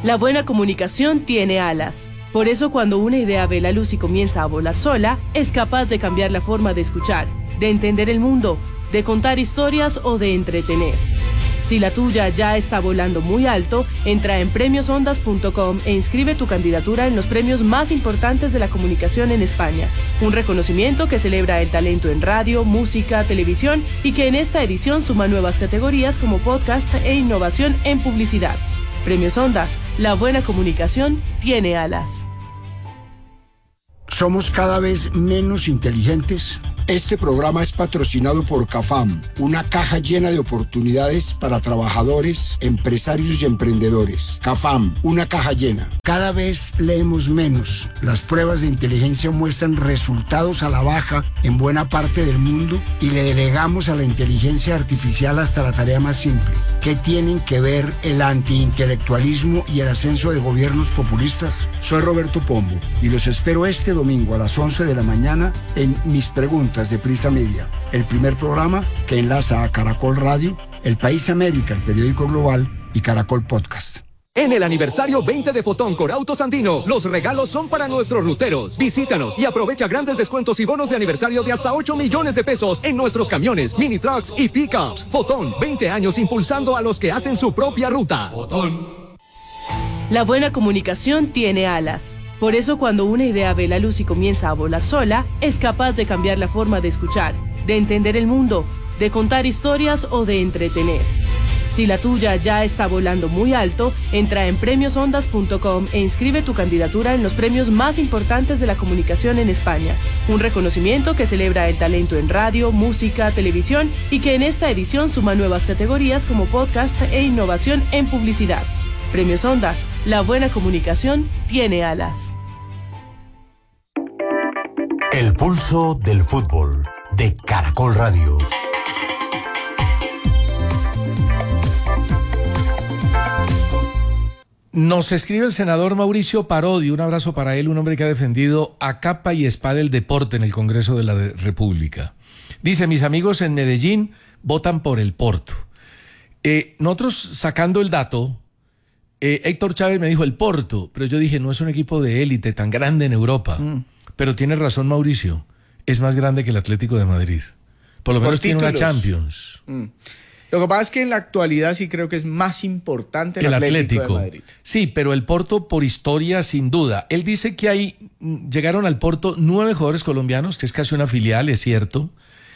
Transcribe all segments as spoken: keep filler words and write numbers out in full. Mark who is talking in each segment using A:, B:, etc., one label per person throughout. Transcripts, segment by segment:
A: La buena comunicación tiene alas. Por eso cuando una idea ve la luz y comienza a volar sola, es capaz de cambiar la forma de escuchar, de entender el mundo, de contar historias o de entretener. Si la tuya ya está volando muy alto, entra en premios ondas punto com e inscribe tu candidatura en los premios más importantes de la comunicación en España. Un reconocimiento que celebra el talento en radio, música, televisión y que en esta edición suma nuevas categorías como podcast e innovación en publicidad. Premios Ondas, la buena comunicación tiene alas.
B: ¿Somos cada vez menos inteligentes? Este programa es patrocinado por CAFAM, una caja llena de oportunidades para trabajadores, empresarios y emprendedores. CAFAM, una caja llena. Cada vez leemos menos. Las pruebas de inteligencia muestran resultados a la baja en buena parte del mundo y le delegamos a la inteligencia artificial hasta la tarea más simple. ¿Qué tienen que ver el antiintelectualismo y el ascenso de gobiernos populistas? Soy Roberto Pombo y los espero este domingo a las once de la mañana en Mis Preguntas de Prisa Media, el primer programa que enlaza a Caracol Radio, El País América, el periódico global, y Caracol Podcast.
C: En el aniversario veinte de Fotón con Autos Andino, los regalos son para nuestros ruteros. Visítanos y aprovecha grandes descuentos y bonos de aniversario de hasta ocho millones de pesos en nuestros camiones, mini trucks y pickups. Fotón, veinte años impulsando a los que hacen su propia ruta. Fotón.
A: La buena comunicación tiene alas. Por eso cuando una idea ve la luz y comienza a volar sola, es capaz de cambiar la forma de escuchar, de entender el mundo, de contar historias o de entretener. Si la tuya ya está volando muy alto, entra en premios ondas punto com e inscribe tu candidatura en los premios más importantes de la comunicación en España. Un reconocimiento que celebra el talento en radio, música, televisión y que en esta edición suma nuevas categorías como podcast e innovación en publicidad. Premios Ondas, la buena comunicación tiene alas.
D: El pulso del fútbol de Caracol Radio.
E: Nos escribe el senador Mauricio Parodi, un abrazo para él, un hombre que ha defendido a capa y espada el deporte en el Congreso de la República. Dice, mis amigos en Medellín votan por el Porto. Eh, nosotros sacando el dato, eh, Héctor Chávez me dijo el Porto, pero yo dije, no es un equipo de élite tan grande en Europa. Mm. Pero tiene razón Mauricio, es más grande que el Atlético de Madrid. Por lo menos tiene una Champions.
F: Mm. Lo que pasa es que en la actualidad sí creo que es más importante el, el Atlético, Atlético de Madrid.
E: Sí, pero el Porto por historia sin duda. Él dice que hay llegaron al Porto nueve jugadores colombianos, que es casi una filial, es cierto,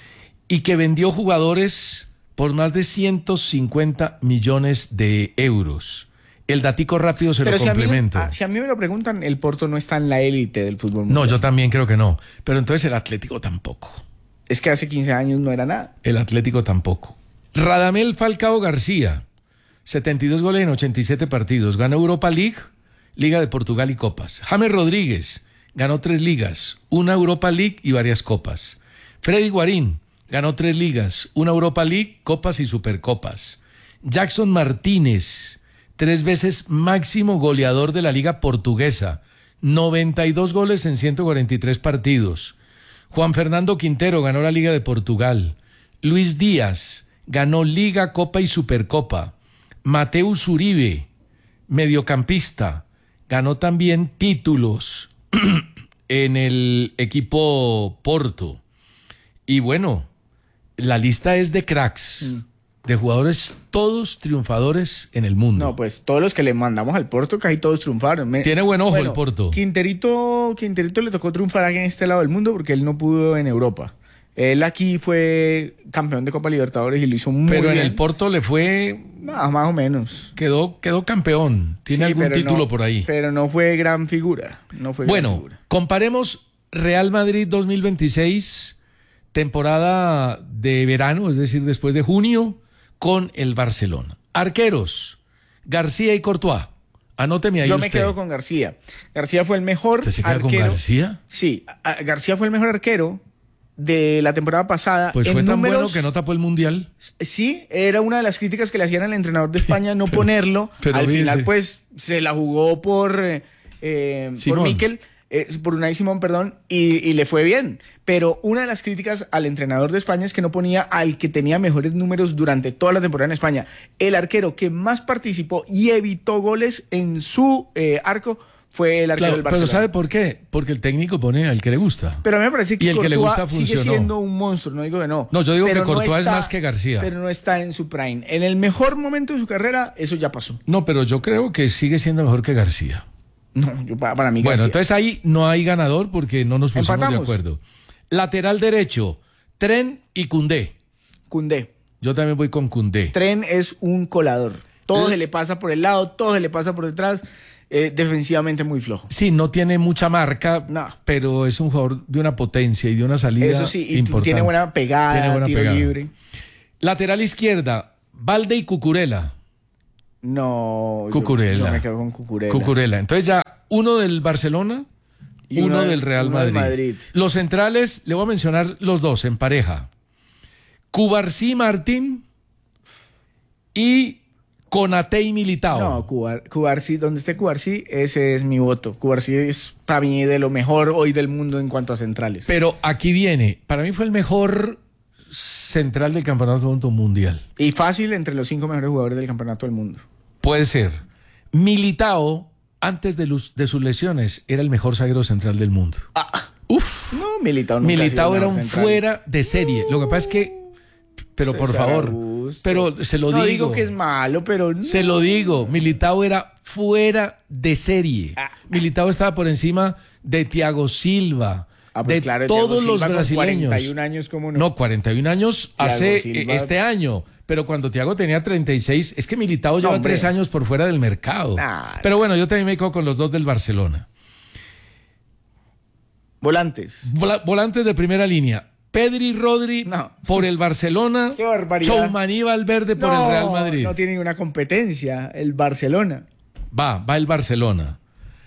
E: y que vendió jugadores por más de ciento cincuenta millones de euros. El datico rápido se pero lo si complemento.
F: A mí, si a mí me lo preguntan, el Porto no está en la élite del fútbol mundial.
E: No, yo también creo que no. Pero entonces el Atlético tampoco.
F: Es que hace quince años no era nada.
E: El Atlético tampoco. Radamel Falcao García, setenta y dos goles en ochenta y siete partidos. Ganó Europa League, Liga de Portugal y Copas. James Rodríguez ganó tres ligas, una Europa League y varias copas. Freddy Guarín ganó tres ligas, una Europa League, Copas y Supercopas. Jackson Martínez, tres veces máximo goleador de la Liga Portuguesa, noventa y dos goles en ciento cuarenta y tres partidos. Juan Fernando Quintero ganó la Liga de Portugal. Luis Díaz ganó Liga, Copa y Supercopa. Mateus Uribe, mediocampista, ganó también títulos en el equipo Porto. Y bueno, la lista es de cracks. Mm. De jugadores todos triunfadores en el mundo.
F: No, pues todos los que le mandamos al Porto, casi todos triunfaron. Me...
E: Tiene buen ojo bueno, el Porto.
F: Quinterito, Quinterito le tocó triunfar aquí en este lado del mundo porque él no pudo en Europa. Él aquí fue campeón de Copa Libertadores y lo hizo muy bien.
E: Pero en el Porto le fue...
F: No, más o menos.
E: Quedó, quedó campeón. Tiene sí, algún título
F: no,
E: por ahí.
F: Pero no fue gran figura. No fue
E: bueno,
F: gran figura.
E: Comparemos Real Madrid dos mil veintiséis, temporada de verano, es decir, después de junio, con el Barcelona. Arqueros, García y Courtois. Anóteme ahí
F: Yo
E: usted.
F: me quedo con García. García fue el mejor
E: ¿Usted se queda
F: arquero.
E: con García?
F: Sí, García fue el mejor arquero de la temporada pasada.
E: Pues
F: en
E: fue tan
F: números,
E: bueno que no tapó el Mundial.
F: Sí, era una de las críticas que le hacían al entrenador de España no pero, ponerlo. Pero al final, pues, se la jugó por, eh,
E: sí,
F: por
E: no.
F: Mikel. eh, por Unai Simón, perdón, y, y le fue bien. Pero una de las críticas al entrenador de España es que no ponía al que tenía mejores números durante toda la temporada en España. El arquero que más participó y evitó goles en su eh, arco fue el arquero
E: Claro,
F: del Barcelona.
E: pero ¿sabe por qué? Porque el técnico pone al que le gusta.
F: Pero a mí me parece que
E: Y el que le
F: Courtois
E: gusta
F: sigue
E: funcionó.
F: siendo un monstruo, no digo que no.
E: No, yo digo
F: Pero
E: que Courtois es
F: está-
E: más que García.
F: Pero no está en su prime. En el mejor momento de su carrera, eso ya pasó.
E: No, pero yo creo que sigue siendo mejor que García.
F: No, yo, para, para mí
E: Bueno,
F: García.
E: entonces ahí no hay ganador porque no nos pusimos
F: Empatamos.
E: de acuerdo. Lateral derecho, Tren y Koundé.
F: Koundé.
E: Yo también voy con Koundé.
F: Tren es un colador. Todo
E: Eh.
F: se le pasa por el lado, todo se le pasa por detrás. Eh, defensivamente muy flojo.
E: Sí, no tiene mucha marca,
F: No.
E: pero es un jugador de una potencia y de una salida
F: Eso sí, y
E: importante.
F: tiene buena pegada,
E: Tiene buena
F: tiro
E: pegada.
F: libre.
E: Lateral izquierda, Valde y Cucurella.
F: No, yo-
E: Cucurella.
F: Yo, me quedo con Cucurella.
E: Cucurella. Entonces ya uno del Barcelona,
F: Y
E: uno,
F: uno del-
E: del Real
F: uno del
E: Madrid.
F: Madrid.
E: Los centrales, le voy a mencionar los dos en pareja. Cubarsí Martín y Konaté y Militao.
F: No, Cubar, Cubarsí, donde esté Cubarsí, ese es mi voto. Cubarsí es para mí de lo mejor hoy del mundo en cuanto a centrales.
E: Pero aquí viene, para mí fue el mejor central del campeonato mundial.
F: Y fácil entre los cinco mejores jugadores del campeonato del mundo.
E: Puede ser. Militao, antes de, los- de sus lesiones, era el mejor zaguero central del mundo. Uf.
F: No, Militao nunca ha sido
E: Militao
F: el
E: era
F: mejor
E: un
F: central.
E: fuera de serie. Lo que pasa es que, pero por
F: César
E: favor,
F: Augusto.
E: pero se lo
F: no
E: digo.
F: digo que es malo, pero no.
E: Se lo digo, Militao era fuera de serie.
F: Ah.
E: Militao estaba por encima de Thiago Silva,
F: Ah, pues
E: de
F: claro, Thiago
E: todos los
F: Silva con
E: brasileños.
F: cuarenta y un años, ¿cómo no?
E: No, cuarenta y un años
F: Thiago
E: hace
F: Silva.
E: eh, este año. Pero cuando Thiago tenía treinta y seis, es que Militao lleva
F: hombre.
E: tres años por fuera del mercado.
F: Nah.
E: Pero bueno, yo también me quedo con los dos del Barcelona.
F: Volantes.
E: Vola- volantes de primera línea. Pedri Rodri
F: No.
E: por el Barcelona.
F: Qué barbaridad.
E: Chouamani Valverde por
F: No,
E: el Real Madrid.
F: no tiene ninguna competencia el Barcelona.
E: Va, va el Barcelona.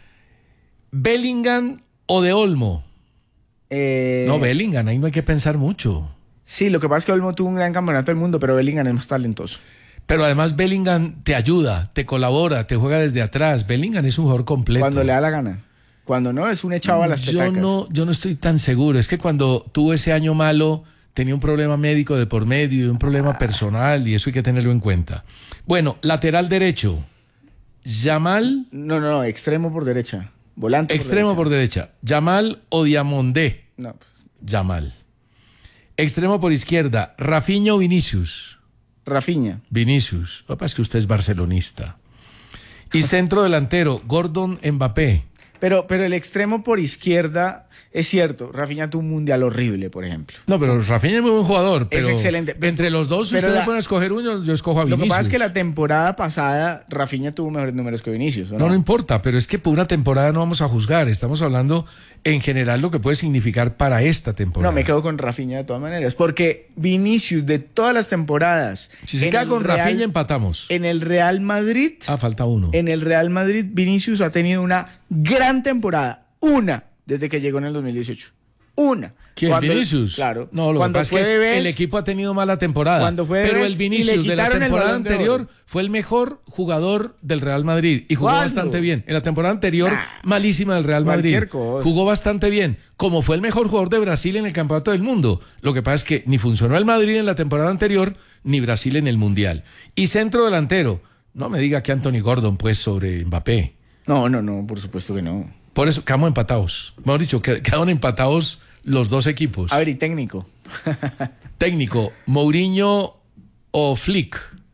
E: Bellingham o de Olmo.
F: Eh,
E: No, Bellingham, ahí no hay que pensar mucho.
F: Sí, lo que pasa es que Olmo tuvo un gran campeonato del mundo, pero Bellingham es más talentoso.
E: Pero además Bellingham te ayuda, te colabora, te juega desde atrás. Bellingham es un jugador completo.
F: Cuando le da la gana. Cuando no, es un echado a las
E: yo
F: petacas.
E: no, yo no estoy tan seguro. Es que cuando tuvo ese año malo, tenía un problema médico de por medio y un problema personal, y eso hay que tenerlo en cuenta. Bueno, lateral derecho. Yamal,
F: No, no, no, extremo por derecha. Volante
E: extremo
F: por
E: por derecha. Yamal o Diamondé.
F: derecha. No, pues,
E: Yamal. Extremo por izquierda. Rafinha o Vinicius.
F: Rafinha.
E: Vinicius. Lo que pasa es que usted es barcelonista. Y centro delantero, Gordon Mbappé.
F: Pero, pero el extremo por izquierda, es cierto, Rafinha tuvo un mundial horrible, por ejemplo.
E: No, pero Rafinha es muy buen jugador. Pero
F: excelente.
E: Entre los dos, si
F: Pero
E: usted
F: la-
E: me pone a escoger uno, yo escojo a
F: Lo
E: Vinicius.
F: que pasa es que la temporada pasada Rafinha tuvo mejores números que Vinicius, ¿o
E: No, no importa, pero es que por una temporada no vamos a juzgar. Estamos hablando en general lo que puede significar para esta temporada.
F: No, me quedo con Rafinha de todas maneras, porque Vinicius de todas las temporadas...
E: Si se
F: en
E: queda
F: el
E: con
F: Real-
E: Rafinha, empatamos.
F: En el Real Madrid,
E: Ah, falta uno.
F: en el Real Madrid, Vinicius ha tenido una gran temporada. Una, desde que llegó en el dos mil dieciocho. Una.
E: ¿Quién?
F: Cuando-
E: ¿Vinicius?
F: Claro.
E: No, lo
F: Cuando
E: que pasa
F: fue
E: es que
F: de Best,
E: el equipo ha tenido mala temporada.
F: Cuando fue de
E: pero
F: Best
E: el
F: y le
E: Vinicius de la
F: quitaron el
E: temporada
F: Balón de
E: anterior
F: Oro.
E: fue el mejor jugador del Real Madrid y jugó
F: ¿Cuándo?
E: bastante bien. En la temporada anterior,
F: Nah.
E: malísima del Real Madrid.
F: Cualquier cosa.
E: Jugó bastante bien. Como fue el mejor jugador de Brasil en el Campeonato del Mundo. Lo que pasa es que ni funcionó el Madrid en la temporada anterior, ni Brasil en el Mundial. Y centro delantero. No me diga que Anthony Gordon, pues, sobre Mbappé.
F: No, no, no, por supuesto que no.
E: Por eso quedamos empatados. Mejor dicho, qued- quedaron empatados los dos equipos.
F: A ver, y técnico.
E: Técnico, Mourinho o Flick.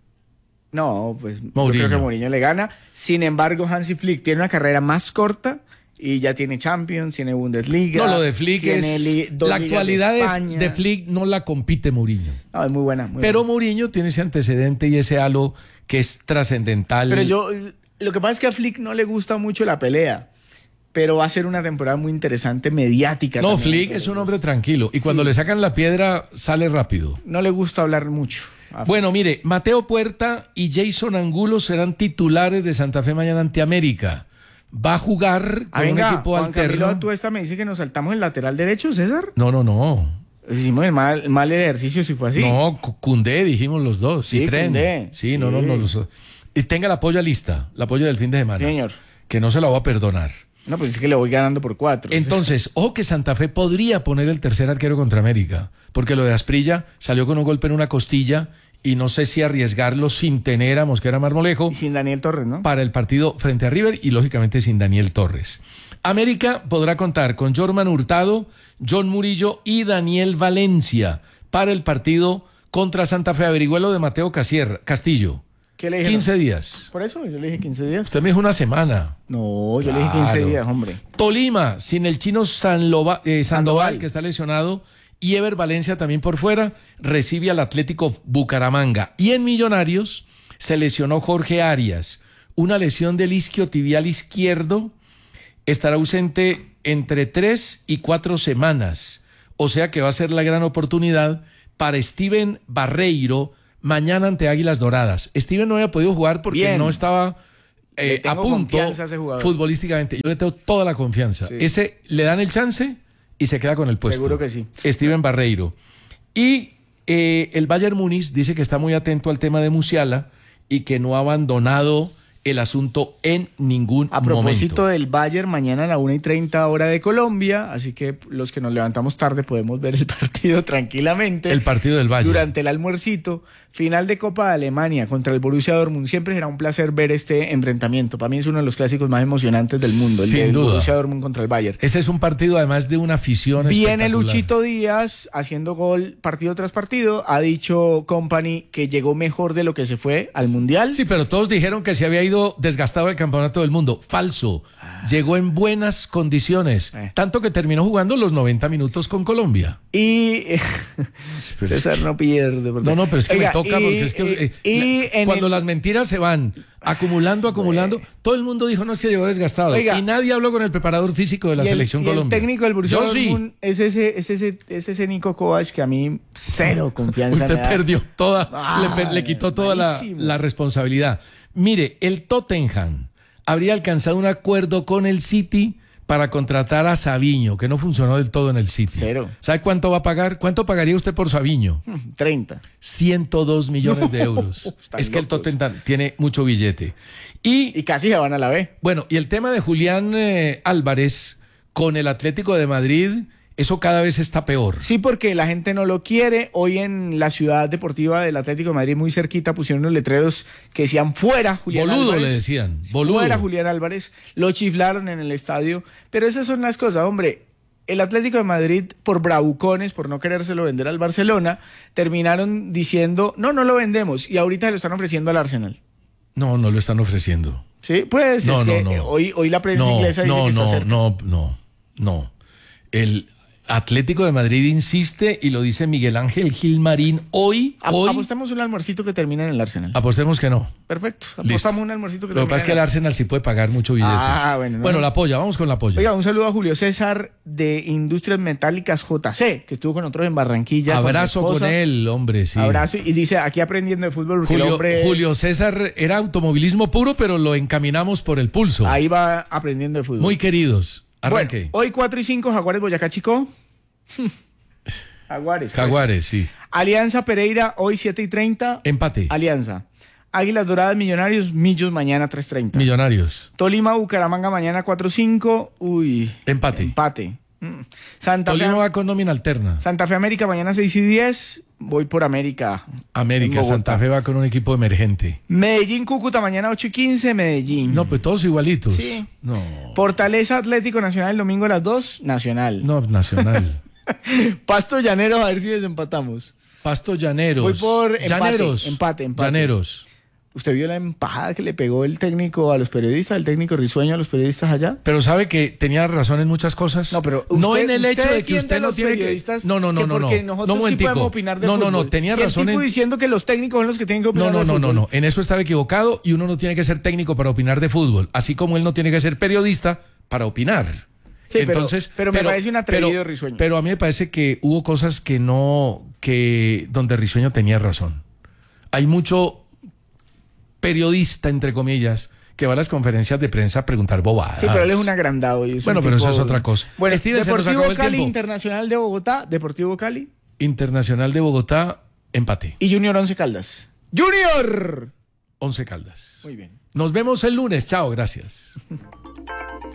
F: No, pues yo
E: Mourinho.
F: creo que Mourinho le gana. Sin embargo, Hansi Flick tiene una carrera más corta y ya tiene Champions, tiene Bundesliga.
E: No, lo de Flick
F: tiene
E: es...
F: li- dos
E: La
F: ligas
E: actualidad de,
F: España.
E: de Flick no la compite Mourinho.
F: No, es muy buena. Muy
E: Pero
F: buena.
E: Mourinho tiene ese antecedente y ese halo que es trascendental.
F: Pero yo, lo que pasa es que a Flick no le gusta mucho la pelea, pero va a ser una temporada muy interesante, mediática.
E: No,
F: también.
E: Flick es un hombre tranquilo. Y cuando le sacan la piedra, sale rápido.
F: No le gusta hablar mucho. a Flick.
E: Bueno, mire, Mateo Puerta y Jason Angulo serán titulares de Santa Fe mañana ante América. Va a jugar
F: Ah,
E: con
F: venga,
E: un equipo
F: Juan
E: alterno.
F: Camilo, tú esta me dice que nos saltamos el lateral derecho, César.
E: No, no, no.
F: Hicimos el mal, mal ejercicio si fue así.
E: No, Cu- Cundé, dijimos los dos.
F: Sí,
E: y Tren.
F: Cundé.
E: Sí, no, no,
F: Sí.
E: no. los- Y tenga la polla lista, la polla del fin de semana.
F: Sí, señor.
E: Que no se la voy a perdonar.
F: No, pues es que le voy ganando por cuatro.
E: Entonces, ojo que Santa Fe podría poner el tercer arquero contra América, porque lo de Asprilla salió con un golpe en una costilla y no sé si arriesgarlo sin tener a Mosquera Marmolejo.
F: Y sin Daniel Torres, ¿no?
E: Para el partido frente a River y lógicamente sin Daniel Torres. América podrá contar con Jorman Hurtado, John Murillo y Daniel Valencia para el partido contra Santa Fe. Averigüé lo de Mateo Casier, Castillo.
F: ¿Qué le dijeron?
E: quince días.
F: Por eso yo le dije quince días.
E: Usted me dijo una semana.
F: No, yo
E: Claro.
F: le dije quince días, hombre.
E: Tolima, sin el chino Sanlova- eh, Sandoval,
F: Sandoval.
E: que está lesionado, y Ever Valencia también por fuera, recibe al Atlético Bucaramanga. Y en Millonarios se lesionó Jorge Arias, una lesión del isquiotibial izquierdo, estará ausente entre tres y cuatro semanas, o sea que va a ser la gran oportunidad para Steven Barreiro mañana ante Águilas Doradas. Steven no había podido jugar porque
F: Bien.
E: no estaba
F: Le
E: eh,
F: tengo
E: a punto
F: confianza a ese jugador.
E: futbolísticamente. Yo le tengo toda la confianza.
F: Sí.
E: Ese le dan el chance y se queda con el puesto.
F: Seguro que sí.
E: Steven Barreiro. Y eh, el Bayern Múnich dice que está muy atento al tema de Musiala y que no ha abandonado el asunto en ningún
F: A propósito
E: momento.
F: del Bayern, mañana a la una y treinta hora de Colombia, así que los que nos levantamos tarde podemos ver el partido tranquilamente.
E: El partido del Bayern.
F: Durante el almuercito, final de Copa de Alemania contra el Borussia Dortmund. Siempre será un placer ver este enfrentamiento. Para mí es uno de los clásicos más emocionantes del mundo, el
E: Sin
F: del
E: duda.
F: Borussia Dortmund contra el Bayern.
E: Ese es un partido además de una afición
F: Viene
E: espectacular.
F: Luchito Díaz haciendo gol partido tras partido. Ha dicho Company que llegó mejor de lo que se fue al Mundial.
E: Sí, pero todos dijeron que se había ido desgastado el campeonato del mundo. Falso. Llegó en buenas condiciones.
F: Eh.
E: Tanto que terminó jugando los noventa minutos con Colombia.
F: Y
E: Pero es
F: César no pierde. por
E: No, no, pero es que
F: Oiga,
E: me toca
F: y-
E: porque es que
F: y-
E: eh,
F: y
E: la-
F: en
E: cuando
F: el-
E: las mentiras se van acumulando, acumulando, todo el mundo dijo no se llegó desgastado.
F: Oiga.
E: Y nadie habló con el preparador físico de la
F: y el-
E: selección
F: y el
E: Colombia.
F: técnico del Borussia
E: Yo sí.
F: Dortmund es ese, es ese, es ese Nico Kovac que a mí cero confianza
E: Usted
F: me da.
E: perdió toda,
F: Ah,
E: le, per- le quitó toda la,
F: malísimo.
E: la responsabilidad. Mire, el Tottenham habría alcanzado un acuerdo con el City para contratar a Savinho, que no funcionó del todo en el City.
F: Cero.
E: ¿Sabe cuánto va a pagar? ¿Cuánto pagaría usted por Savinho?
F: treinta.
E: ciento dos millones de euros.
F: están
E: Es que el
F: locos.
E: Tottenham tiene mucho billete. Y
F: Y casi se van a la B.
E: bueno, y el tema de Julián eh, Álvarez con el Atlético de Madrid, eso cada vez está peor.
F: Sí, porque la gente no lo quiere. Hoy en la ciudad deportiva del Atlético de Madrid, muy cerquita, pusieron unos letreros que decían fuera Julián
E: Boludo
F: Álvarez.
E: le decían, boludo.
F: Fuera Julián Álvarez. Lo chiflaron en el estadio. Pero esas son las cosas, hombre. El Atlético de Madrid, por bravucones, por no querérselo vender al Barcelona, terminaron diciendo, no, no lo vendemos. Y ahorita lo están ofreciendo al Arsenal.
E: No, no lo están ofreciendo.
F: Sí, pues
E: No,
F: es
E: no,
F: que
E: no.
F: eh, hoy, hoy la prensa
E: No,
F: inglesa dice
E: no,
F: que está
E: no,
F: cerca.
E: no, no, no. El Atlético de Madrid insiste y lo dice Miguel Ángel Gilmarín hoy,
F: A-
E: hoy.
F: Apostamos un almuercito que termina en el Arsenal.
E: Apostemos que no.
F: Perfecto.
E: Listo.
F: Apostamos un almuercito que
E: Lo que
F: termina
E: pasa es que el
F: en
E: Arsenal sí puede pagar mucho billete.
F: Ah, bueno, no.
E: Bueno, la polla, vamos con la polla.
F: Oiga, un saludo a Julio César de Industrias Metálicas J C, que estuvo con nosotros en Barranquilla.
E: Abrazo
F: con, su
E: con
F: esposa.
E: él, hombre, sí.
F: Abrazo. Y dice, aquí aprendiendo de fútbol, porque el
E: Julio,
F: hombre
E: Julio César era automovilismo puro, pero lo encaminamos por el pulso.
F: ahí va aprendiendo de fútbol.
E: Muy queridos. Arranque.
F: Bueno, hoy cuatro y cinco, Jaguares Boyacá Chico. Jaguares. pues.
E: Jaguares, sí.
F: Alianza Pereira, hoy siete y treinta.
E: Empate.
F: Alianza. Águilas Doradas Millonarios, Millos mañana tres treinta.
E: Millonarios.
F: Tolima Bucaramanga mañana cuatro cinco. Uy.
E: Empate.
F: Empate. Mm. Santa
E: Tolima
F: Fe,
E: va con nómina alterna.
F: Santa Fe América mañana seis y diez. Voy por América.
E: América,
F: en Bogotá.
E: Santa Fe va con un equipo emergente.
F: Medellín Cúcuta mañana ocho y quince. Medellín.
E: No, pues todos igualitos.
F: Sí.
E: No,
F: Fortaleza Atlético Nacional el domingo a las dos. Nacional.
E: no, Nacional.
F: Pasto Llanero, a ver si desempatamos.
E: Pasto Llaneros.
F: Voy por empate,
E: Llaneros.
F: empate, empate.
E: Llaneros.
F: ¿Usted vio la empajada que le pegó el técnico a los periodistas, el técnico risueño a los periodistas allá?
E: Pero sabe que tenía razón en muchas cosas.
F: No, pero
E: no
F: usted-
E: en el hecho
F: usted
E: de que
F: defiende
E: usted
F: a
E: no
F: los
E: tiene que.
F: periodistas
E: No, no, no,
F: que
E: no, no.
F: porque nosotros
E: no,
F: sí
E: momentico.
F: podemos opinar de
E: no, no, no,
F: fútbol.
E: tenía
F: Y el
E: razón.
F: tipo
E: en-
F: diciendo que los técnicos son los que tienen que opinar
E: No, no,
F: de
E: no, no,
F: fútbol.
E: no. En eso estaba equivocado y uno no tiene que ser técnico para opinar de fútbol, así como él no tiene que ser periodista para opinar.
F: Sí, pero-
E: Entonces,
F: pero me parece un atrevido
E: pero-
F: Risueño.
E: Pero a mí me parece que hubo cosas que no, que donde Risueño tenía razón. Hay mucho periodista, entre comillas, que va a las conferencias de prensa a preguntar bobadas.
F: Sí, pero él es un agrandado. Y es
E: Bueno,
F: un
E: pero
F: tipo-
E: eso es otra cosa.
F: Bueno,
E: Steven, se nos
F: Deportivo
E: acabó el
F: Cali
E: tiempo.
F: Internacional de Bogotá, Deportivo Cali
E: Internacional de Bogotá, empate.
F: y Junior Once Caldas. ¡Junior!
E: Once Caldas.
F: Muy bien.
E: Nos vemos el lunes. Chao, gracias.